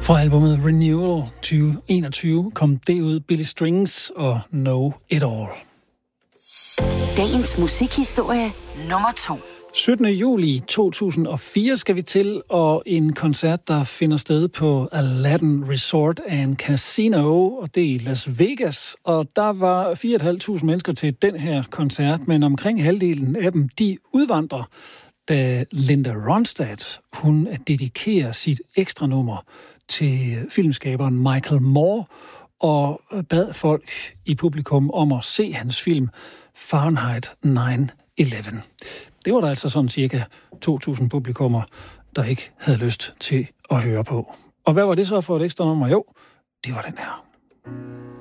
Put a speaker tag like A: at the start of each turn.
A: Fra albumet Renewal 2021 kom det ud Billy Strings og Know It All.
B: Dagens musikhistorie nummer 2.
A: 17. juli 2004 skal vi til, og en koncert, der finder sted på Aladdin Resort and Casino, og det er i Las Vegas. Og der var 4.500 mennesker til den her koncert, men omkring halvdelen af dem, de udvandrer, da Linda Ronstadt, hun dedikerer sit ekstra nummer til filmskaberen Michael Moore, og bad folk i publikum om at se hans film Fahrenheit 9/11. Det var der altså sådan cirka 2.000 publikummer, der ikke havde lyst til at høre på. Og hvad var det så for et ekstra nummer? Jo, det var den her.